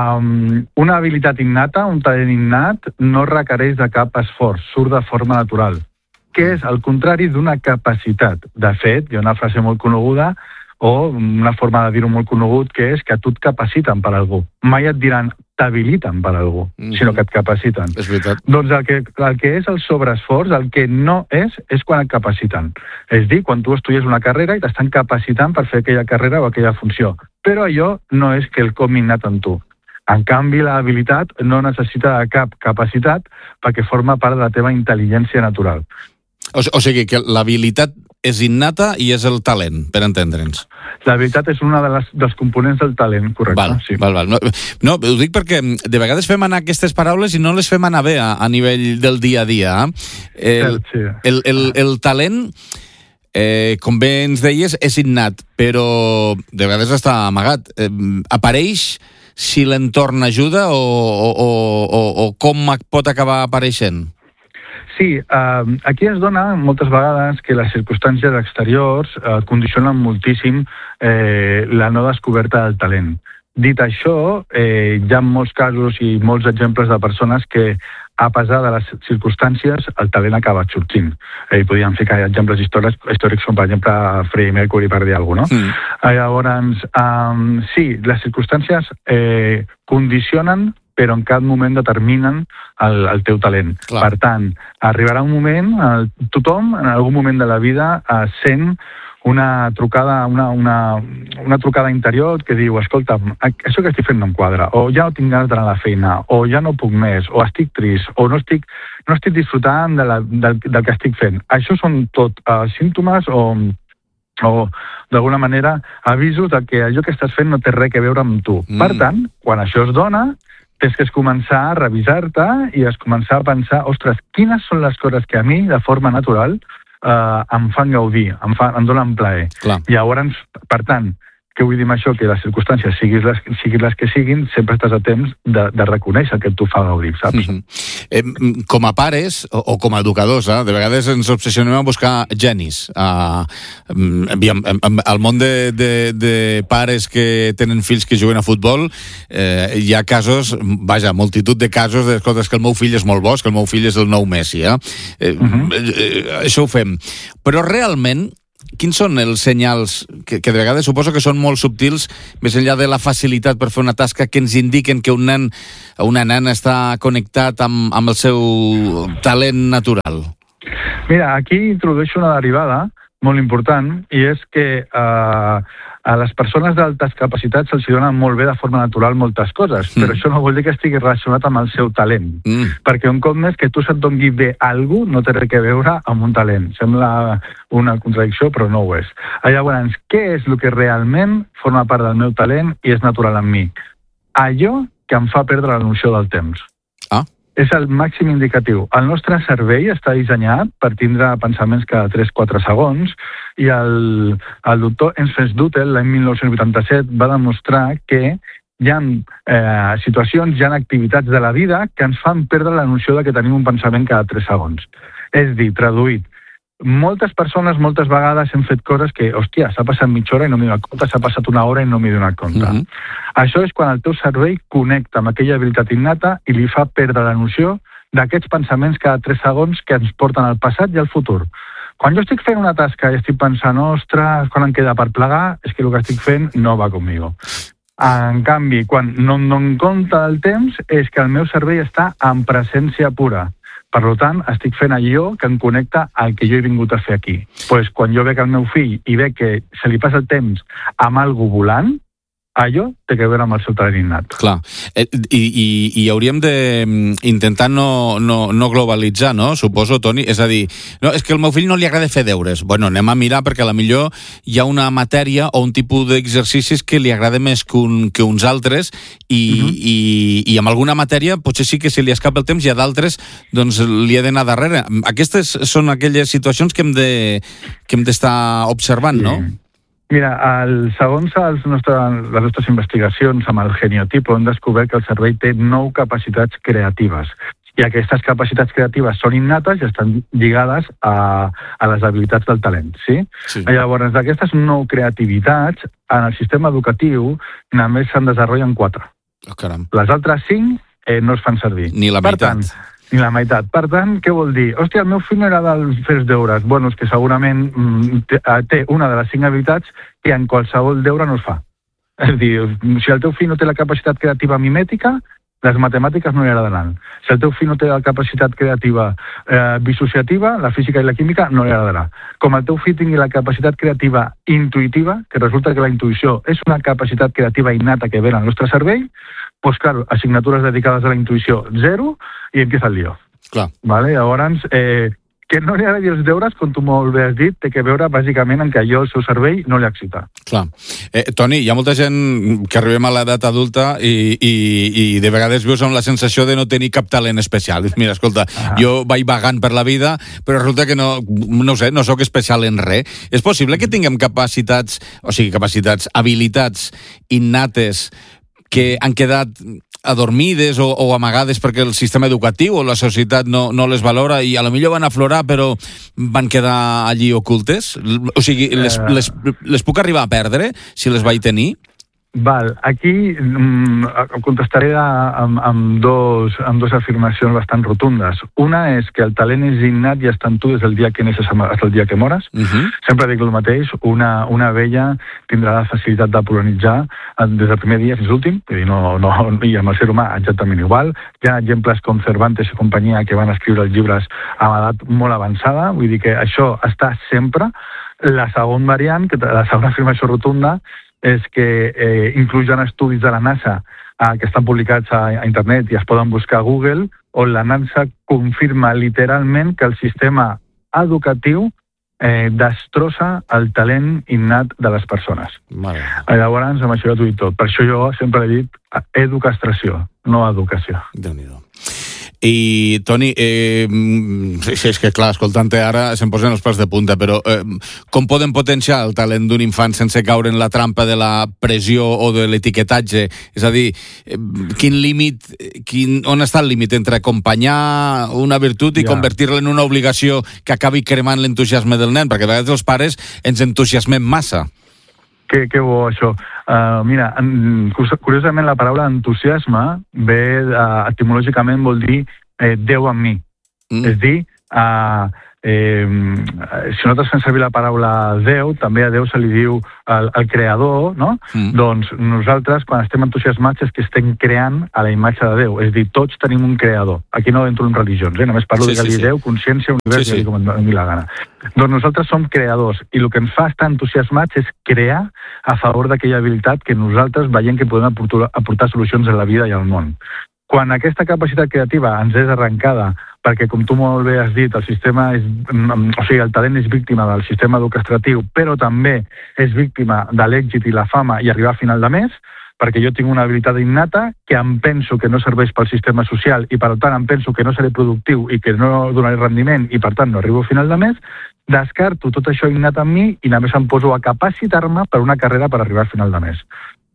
um, una habilitat innata, un talent innat, no requereix de cap esforç, surt de forma natural, que és el contrari d'una capacitat. De fet, hi ha una frase molt coneguda o una forma de dir-ho molt conegut, que és que a tu et capaciten per algú. Mai et diran t'habiliten per algú, mm-hmm. sinó que et capaciten. És veritat. Doncs el que, el que és el sobreesforç, el que no és, és quan et capaciten. És dir, quan tu estudies una carrera i t'estan capacitant per fer aquella carrera o aquella funció. Però allò no és que el com innat en tu. En canvi, l'habilitat no necessita cap capacitat perquè forma part de la teva intel·ligència natural. O, o sigui que l'habilitat és innata i és el talent, per entendre'ns. L'habilitat és un de les, dels components del talent, correcte. Val, sí. val, val. No, no, ho dic perquè de vegades fem anar aquestes paraules i no les fem anar bé a, a nivell del dia a dia. El, sí. el, el, el talent, eh, com bé ens deies, és innat, però de vegades està amagat. Eh, apareix si l'entorn ajuda o, o, o, o com pot acabar apareixent? Sí, eh, aquí es dona moltes vegades que les circumstàncies exteriors eh, condicionen moltíssim eh, la no descoberta del talent. Dit això, eh, hi ha molts casos i molts exemples de persones que, a pesar de les circumstàncies, el talent ha acabat sortint. Eh, podríem ficar exemples històrics, històrics com, per exemple, Freddie Mercury, per dir alguna cosa, no? Mm. Eh, llavors, eh, sí, les circumstàncies eh, condicionen però en cap moment determinen el, el teu talent. Clar. Per tant, arribarà un moment, el, tothom en algun moment de la vida eh, sent una trucada, una, una, una trucada interior que diu, escolta, això que estic fent no em quadra, o ja no tinc ganes d'anar a la feina, o ja no puc més, o estic trist, o no estic, no estic disfrutant de la, del, del que estic fent. Això són tot uh, símptomes o, o d'alguna manera, avisos de que allò que estàs fent no té res a veure amb tu. Mm. Per tant, quan això es dona, tens que es començar a revisar-te i es començar a pensar, ostres, quines són les coses que a mi, de forma natural, eh, em fan gaudir, em, fa, em donen plaer. Clar. Llavors, per tant, què vull dir amb això? Que les circumstàncies, siguin les, siguin les que siguin, sempre estàs a temps de, de reconèixer que tu fa gaudir, saps? Mm-hmm. eh, com a pares, o, o com a educadors, eh, de vegades ens obsessionem a buscar genis. Uh, al món de, de, de pares que tenen fills que juguen a futbol, eh, hi ha casos, vaja, multitud de casos de coses que el meu fill és molt bo, que el meu fill és el nou Messi. Eh? Eh, mm-hmm. eh, això ho fem. Però realment, quins són els senyals que, que de vegades suposo que són molt subtils, més enllà de la facilitat per fer una tasca, que ens indiquen que un nen o una nena està connectat amb, amb el seu talent natural? Mira, aquí introdueixo una derivada molt important, i és que eh, a les persones d'altes capacitats se'ls donen molt bé de forma natural moltes coses, mm. però això no vol dir que estigui relacionat amb el seu talent. Mm. Perquè un cop més que tu se't doni bé algú no té res a veure amb un talent. Sembla una contradicció, però no ho és. Llavors, què és el que realment forma part del meu talent i és natural en mi? Allò que em fa perdre la noció del temps. Ah. És el màxim indicatiu. El nostre cervell està dissenyat per tindre pensaments cada tres a quatre segons, i el, el doctor Ensfeld Dutel, l'any mil nou-cents vuitanta-set, va demostrar que hi ha eh, situacions, hi ha activitats de la vida que ens fan perdre la noció de que tenim un pensament cada tres segons. És dir, traduït, moltes persones, moltes vegades hem fet coses que, hòstia, s'ha passat mitja hora i no m'he donat compte, s'ha passat una hora i no m'he donat compte. Mm-hmm. Això és quan el teu cervell connecta amb aquella habilitat innata i li fa perdre la noció d'aquests pensaments cada tres segons que ens porten al passat i al futur. Quan jo estic fent una tasca i estic pensant, ostres, quan em queda per plegar, és que el que estic fent no va conmigo. En canvi, quan no em dono compte del temps, és que el meu cervell està en presència pura. Per tant, estic fent allò que em connecta al que jo he vingut a fer aquí. Pues, quan jo veig el meu fill i veig que se li passa el temps amb algo volant, allò té que veure amb el seu talent innat. Clar, I, i, i hauríem d'intentar no, no, no globalitzar, no? Suposo, Toni, és a dir, no, és que al meu fill no li agrada fer deures. Bueno, anem a mirar perquè a la millor hi ha una matèria o un tipus d'exercicis que li agrada més que, un, que uns altres i, uh-huh. i, i amb alguna matèria potser sí que se li escapa el temps i a d'altres doncs li ha d'anar darrere. Aquestes són aquelles situacions que hem de, que hem d'estar observant, no? Sí. Mira, el, segons els nostre, les nostres investigacions amb el geniotipo hem descobert que el cervell té nou capacitats creatives i aquestes capacitats creatives són innates i estan lligades a, a les habilitats del talent, sí? Sí. Llavors, d'aquestes nou creativitats, en el sistema educatiu només se'n desenvolupen quatre. Oh, caram. Les altres cinc eh, no es fan servir. Ni la per meitat. Tant, ni la meitat. Per tant, què vol dir? Hòstia, el meu fill no era del fer els deures. Bueno, és que segurament mm, té una de les cinc habilitats que en qualsevol deure no es fa. És a dir, si el teu fill no té la capacitat creativa mimètica, les matemàtiques no li agradaran. Si el teu fill no té la capacitat creativa eh, dissociativa, la física i la química no li agradarà. Com el teu fill tingui la capacitat creativa intuïtiva, que resulta que la intuïció és una capacitat creativa innata que ve al nostre cervell, pues claro, asignatures dedicades a la intuïció, zero, i empieza el lío. Clar. Vale? Llavors, eh, que no li agradi els deures, com tu molt bé has dit, té que veure bàsicament en que allò el seu cervell no li excita. Clar. Eh, Toni, hi ha molta gent que arribem a l'edat adulta i, i, i de vegades vius amb la sensació de no tenir cap talent especial. Mira, escolta, ah. jo vaig vagant per la vida, però resulta que no, no sé, no sóc especial en res. És possible que tinguem capacitats, o sigui, capacitats, habilitats innates que han quedat adormides o, o amagades perquè el sistema educatiu o la societat no, no les valora i a lo millor van aflorar però van quedar allí ocultes? O sigui, les, les, les puc arribar a perdre si les vaig tenir? Val, aquí mm, contestaré amb, amb, dos, amb dos afirmacions bastant rotundes. Una és que el talent és innat i està en tu des del dia que neixes fins al dia que mores. Uh-huh. Sempre dic el mateix, una, una abella tindrà la facilitat de polinitzar des del primer dia fins l'últim, no, no, i amb el ser humà exactament igual. Hi ha exemples com Cervantes i companyia que van escriure els llibres a edat molt avançada, vull dir que això està sempre. La segona variant, que la segona afirmació rotunda, és que eh, inclús hi ha estudis de la NASA eh, que estan publicats a, a internet i es poden buscar a Google, on la NASA confirma literalment que el sistema educatiu eh, destrossa el talent innat de les persones. Vale. Llavors, amb això ja t'ho dic tot. Per això jo sempre he dit educastració, no educació. Déu-n'hi-do. I, Toni, eh, és que clar, escoltant-te ara se'm posen els pèls de punta, però eh, com podem potenciar el talent d'un infant sense caure en la trampa de la pressió o de l'etiquetatge? És a dir, eh, quin límit, quin, on està el límit entre acompanyar una virtut i ja. convertir-la en una obligació que acabi cremant l'entusiasme del nen? Perquè a vegades els pares ens entusiasmem massa. Que, que bo, això. Uh, mira, en, curiosament la paraula entusiasme ve, uh, etimològicament vol dir eh, Déu en mi. Mm. És dir, uh, eh, si nosaltres fem servir la paraula Déu, també a Déu se li diu el, el creador, no? Mm. Doncs nosaltres, quan estem entusiasmats, és que estem creant a la imatge de Déu. És dir, tots tenim un creador. Aquí no entro en religions, eh? Només parlo sí, de Galileu, sí, sí. consciència, univers, sí, sí. com em la gana. Doncs nosaltres som creadors i el que ens fa estar entusiasmats és crear a favor d'aquella habilitat que nosaltres veiem que podem aportar, aportar solucions a la vida i al món. Quan aquesta capacitat creativa ens és arrencada perquè, com tu molt bé has dit, el sistema és, o sigui, el talent és víctima del sistema educatiu, però també és víctima de l'èxit i la fama i arribar a final de mes, perquè jo tinc una habilitat innata que em penso que no serveix pel sistema social i per tant em penso que no seré productiu i que no donaré rendiment i per tant no arribo a final de mes, descarto tot això innat en mi i només em poso a capacitar-me per una carrera per arribar al final de mes.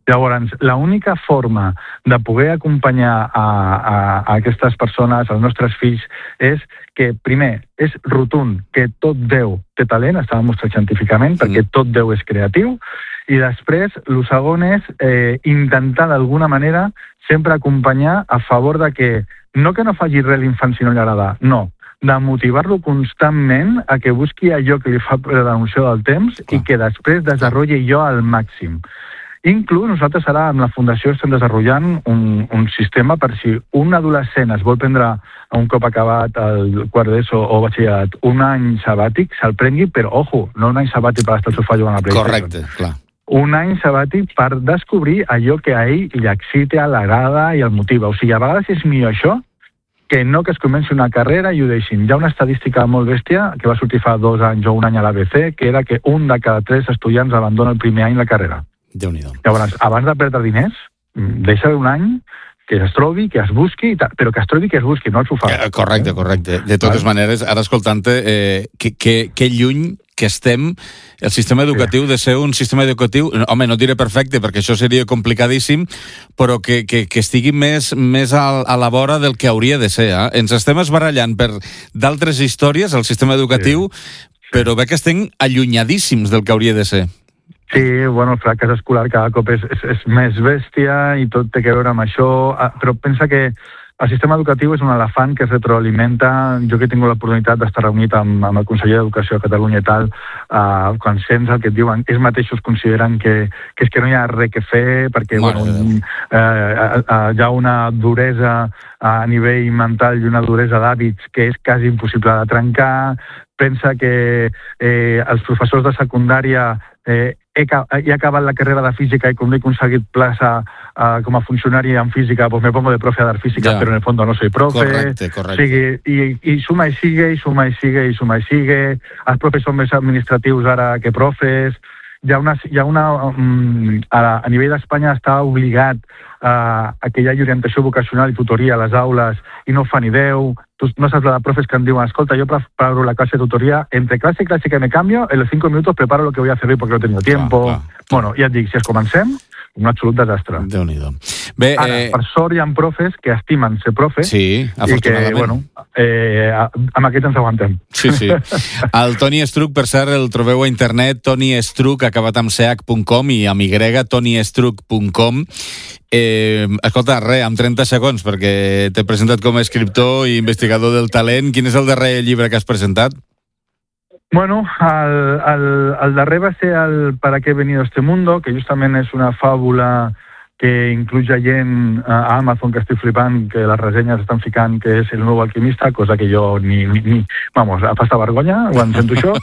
Llavors, l'única forma de poder acompanyar a, a, a aquestes persones, als nostres fills, és que, primer, és rotund que tot Déu té talent, està demostrat científicament, perquè mm. tot Déu és creatiu, i després, el segon és eh, intentar d'alguna manera sempre acompanyar a favor de que, no que no faci res l'infant si no li agrada, no, de motivar-lo constantment a que busqui allò que li fa la noció del temps Clar. I que després desenvolupi allò al màxim. Inclús nosaltres ara amb la Fundació estem desenvolupant un, un sistema per si un adolescent es vol prendre un cop acabat el quart d'ESO o batxillerat un any sabàtic, se'l prengui, però ojo, no un any sabàtic per estar al sofà jugant a PlayStation. Correcte, clar. Un any sabàtic per descobrir allò que a ell li excita, l'agrada i el motiva. O sigui, a vegades és millor això que no que es comenci una carrera i ho deixin. Hi ha una estadística molt bèstia que va sortir fa dos anys o un any a l'A B C, que era que un de cada tres estudiants abandona el primer any la carrera. Déu-n'hi-do. Llavors, abans de perdre diners, deixa un any que es trobi, que es busqui, però que es trobi que es busqui, no el sofà. Eh, correcte, correcte. De totes vale. maneres, ara escoltant-te, eh, que, que, que lluny que estem, el sistema educatiu sí. de ser un sistema educatiu, home, no diré perfecte, perquè això seria complicadíssim, però que, que, que estigui més, més a, a la vora del que hauria de ser. Eh? Ens estem esbarallant per d'altres històries, el sistema educatiu, sí. però veig que estem allunyadíssims del que hauria de ser. Sí, bueno, el fracàs escolar cada cop és, és, és més bèstia i tot té a veure amb això, però pensa que el sistema educatiu és un elefant que es retroalimenta. Jo que he tingut l'oportunitat d'estar reunit amb, amb el conseller d'Educació de Catalunya i tal, eh, quan sents el que et diuen, ells mateixos consideren que, que és que no hi ha res que fer, perquè bueno, eh, eh, hi ha una duresa a nivell mental i una duresa d'hàbits que és quasi impossible de trencar. Pensa que eh, els professors de secundària eh, he, he acabat la carrera de física i com no he aconseguit plaça uh, com a funcionari en física, pues me pongo de profe a dar física, ja. Pero en el fondo no soy profe. Correcte, correcte. Sigue, i, i suma i sigue, i suma i sigue, i suma i sigue. Els profes són més administratius ara que profes. Hi ha una... Hi ha una um, a, a nivell d'Espanya està obligat uh, a que hi hagi orientació vocacional i tutoria a les aules i no fa ni Déu. Tu no saps la de profes que em diuen, escolta, yo preparo la clase de tutoría, entre clase y clase que me cambio, en los cinco minutos preparo lo que voy a hacer hoy porque no he tenido tiempo. Clar, clar. Bueno, ja et dic, si es comencem, un absolut desastre. Déu-n'hi-do. Bé, Ara, eh... per sort hi ha profes que estimen ser profes sí, afortunadament. I que, bueno, eh, amb aquest ens aguantem. Sí, sí. El Toni Estruch, per cert, el trobeu a internet, Toni Estruch, acabat amb c h punt com i amb y, toni estruch punt com. Eh, escolta, res, amb trenta segons, perquè t'he presentat com a escriptor i investigador del talent. Quin és el darrer llibre que has presentat? Bueno, el, el, el darrer va ser el ¿Para qué he venido a este mundo?, que justament és una fàbula que incluye gent a Amazon, que estic flipant, que les ressenyes estan ficant que és el nou alquimista, cosa que jo ni, ni, ni vamos, a passar vergonya quan sento això.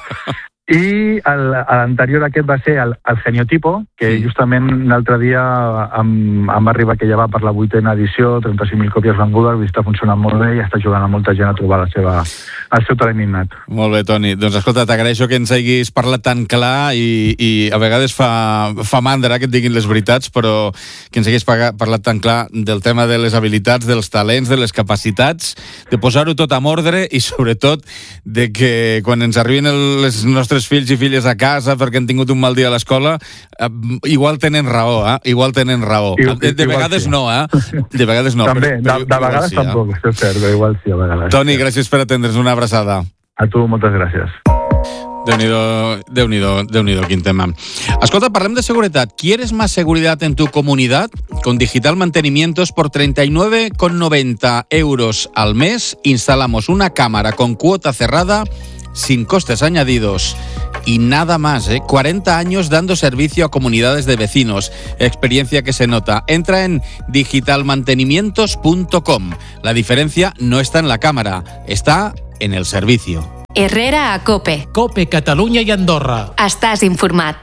I l'anterior aquest va ser el, el Geniotipo, que sí. justament l'altre dia em, em va arribar que ja va per la vuitena edició, trenta-cinc mil còpies vengudes, està funcionant molt bé i està ajudant a molta gent a trobar la seva, el seu talent innat. Molt bé, Toni. Doncs escolta, t'agraeixo que ens hagis parlat tan clar i, i a vegades fa, fa mandra que et diguin les veritats, però que ens hagis parlat tan clar del tema de les habilitats, dels talents, de les capacitats, de posar-ho tot amb ordre i sobretot de que quan ens arribin les nostres fills i filles a casa perquè han tingut un mal dia a l'escola, eh, igual tenen raó, eh? Igual tenen raó. I, de, de vegades sí. no, eh? De vegades no. També, però, però, de, de vegades sí, tampoc, eh? Això és cert, però igual sí, a vegades. Toni, gràcies per atendre's, una abraçada. A tu, moltes gràcies. Déu-n'hi-do, Déu-n'hi-do, Déu-n'hi-do, quin tema. Escolta, parlem de seguretat. ¿Quieres más seguridad en tu comunidad? Con Digital Mantenimientos por treinta y nueve con noventa euros al mes instalamos una cámara con cuota cerrada sin costes añadidos y nada más, ¿eh? cuarenta años dando servicio a comunidades de vecinos. Experiencia que se nota. Entra en digital mantenimientos punto com. La diferencia no está en la cámara, está en el servicio. Herrera a Cope. Cope, Catalunya y Andorra. Estàs informat.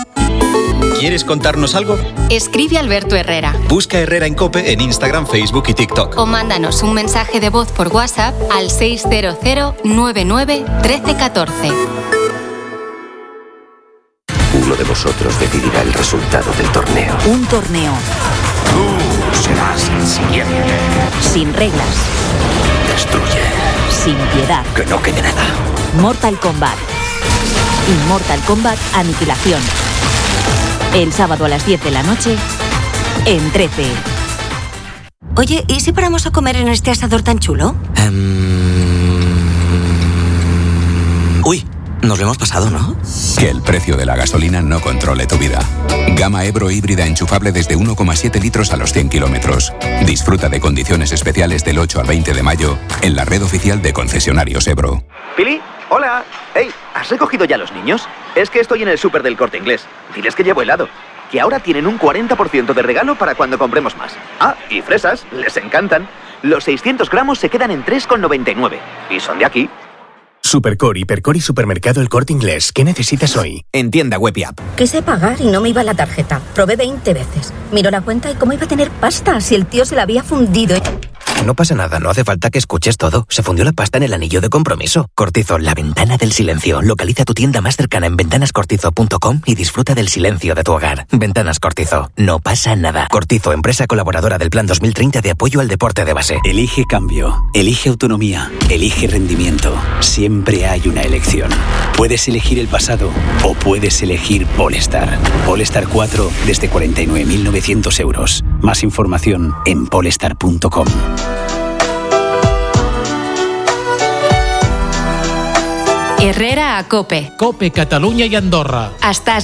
¿Quieres contarnos algo? Escribe Alberto Herrera. Busca Herrera en Cope en Instagram, Facebook y TikTok. O mándanos un mensaje de voz por WhatsApp al seis cero cero nueve nueve uno tres uno cuatro. Uno de vosotros decidirá el resultado del torneo. Un torneo. Tú serás el siguiente. Sin reglas. Destruye. Sin piedad. Que no quede nada. Mortal Kombat. Y Mortal Kombat Aniquilación. El sábado a las diez de la noche, en trece. Oye, ¿y si paramos a comer en este asador tan chulo? Um... Uy, nos lo hemos pasado, ¿no? Que el precio de la gasolina no controle tu vida. Gama Ebro híbrida enchufable desde uno coma siete litros a los cien kilómetros. Disfruta de condiciones especiales del ocho al veinte de mayo en la red oficial de concesionarios Ebro. Pili, hola. Hey, ¿has recogido ya a los niños? Es que estoy en el súper del Corte Inglés. Diles que llevo helado. Que ahora tienen un cuarenta por ciento de regalo para cuando compremos más. Ah, y fresas, les encantan. Los seiscientos gramos se quedan en tres con noventa y nueve. Y son de aquí. Supercore, Hipercore y Supermercado El Corte Inglés. ¿Qué necesitas hoy? En tienda web y app. Quise pagar y no me iba la tarjeta. Probé veinte veces. Miró la cuenta y cómo iba a tener pasta si el tío se la había fundido. No pasa nada, no hace falta que escuches todo. Se fundió la pasta en el anillo de compromiso. Cortizo, la ventana del silencio. Localiza tu tienda más cercana en ventanas cortizo punto com y disfruta del silencio de tu hogar. Ventanas Cortizo, no pasa nada. Cortizo, empresa colaboradora del Plan dos mil treinta de apoyo al deporte de base. Elige cambio, elige autonomía, elige rendimiento. Siempre hay una elección. Puedes elegir el pasado o puedes elegir Polestar. Polestar cuatro desde cuarenta y nueve mil novecientos euros. Más información en polestar punto com. Herrera a Cope. Cope Catalunya y Andorra. Estàs